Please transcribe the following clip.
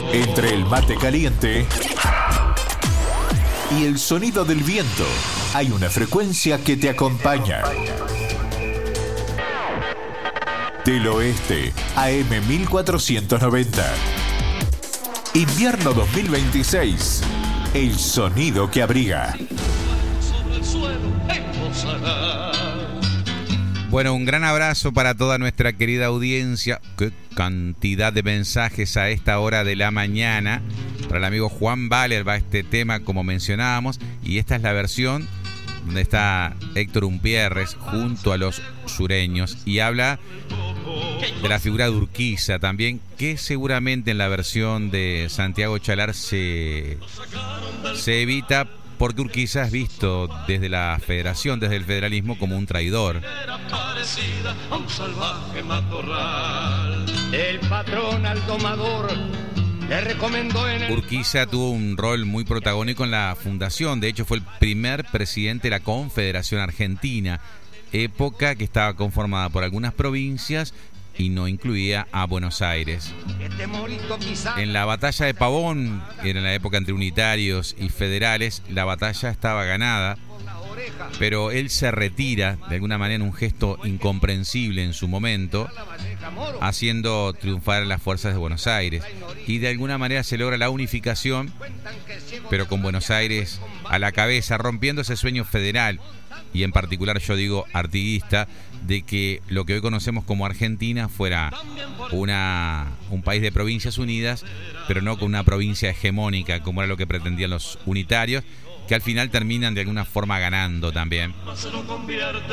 Entre el mate caliente y el sonido del viento, hay una frecuencia que te acompaña. Del Oeste, AM 1490. Invierno 2026. El sonido que abriga. Bueno, un gran abrazo para toda nuestra querida audiencia. Qué cantidad de mensajes a esta hora de la mañana. Para el amigo Juan Valer va este tema, como mencionábamos, y esta es la versión donde está Héctor Umpierres junto a los sureños y habla de la figura de Urquiza también, que seguramente en la versión de Santiago Chalar se evita, porque Urquiza es visto desde la federación, desde el federalismo, como un traidor. El patrón al domador le recomendó Urquiza tuvo un rol muy protagónico en la fundación. De hecho, fue el primer presidente de la Confederación Argentina, época que estaba conformada por algunas provincias y no incluía a Buenos Aires. En la batalla de Pavón, que era en la época entre unitarios y federales, la batalla estaba ganada, pero él se retira de alguna manera en un gesto incomprensible en su momento, haciendo triunfar a las fuerzas de Buenos Aires, y de alguna manera se logra la unificación, pero con Buenos Aires a la cabeza, rompiendo ese sueño federal, y en particular yo digo artiguista, de que lo que hoy conocemos como Argentina fuera un país de provincias unidas, pero no con una provincia hegemónica como era lo que pretendían los unitarios, que al final terminan de alguna forma ganando también.